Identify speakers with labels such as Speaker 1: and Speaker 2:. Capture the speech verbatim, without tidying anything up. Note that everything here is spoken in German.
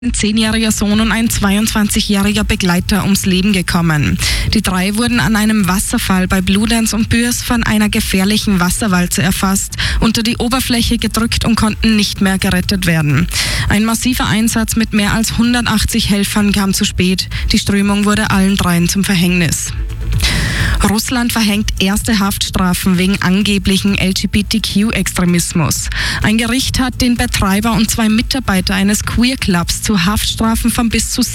Speaker 1: Ein zehnjähriger Sohn und ein zweiundzwanzigjähriger Begleiter ums Leben gekommen. Die drei wurden an einem Wasserfall bei Bludenz und Bürs von einer gefährlichen Wasserwalze erfasst, unter die Oberfläche gedrückt und konnten nicht mehr gerettet werden. Ein massiver Einsatz mit mehr als hundertachtzig Helfern kam zu spät. Die Strömung wurde allen dreien zum Verhängnis. Russland verhängt erste Haftstrafen wegen angeblichen L G B T Q-Extremismus. Ein Gericht hat den Betreiber und zwei Mitarbeiter eines Queer-Clubs zu Haftstrafen von bis zu